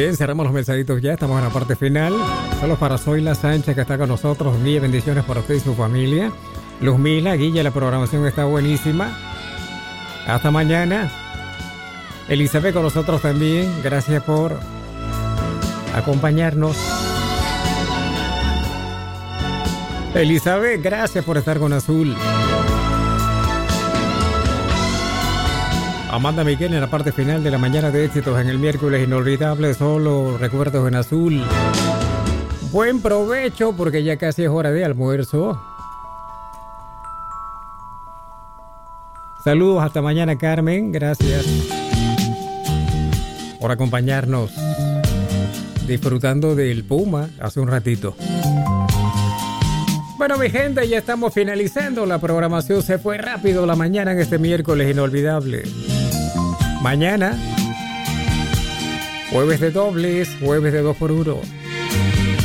Bien, cerramos los mensajitos ya, estamos en la parte final. Solo para Zoila Sánchez, que está con nosotros. Guille, bendiciones para usted y su familia. Luzmila, Guille, la programación está buenísima. Hasta mañana. Elizabeth con nosotros también. Gracias por acompañarnos. Elizabeth, gracias por estar con Azul. Amanda Miguel en la parte final de la mañana de éxitos en el miércoles inolvidable, solo recuerdos en azul. Buen provecho porque ya casi es hora de almuerzo. Saludos, hasta mañana, Carmen, gracias por acompañarnos. Disfrutando del Puma hace un ratito. Bueno, mi gente, ya estamos finalizando. La programación se fue rápido la mañana en este miércoles inolvidable. Mañana, jueves de dobles, jueves de 2x1.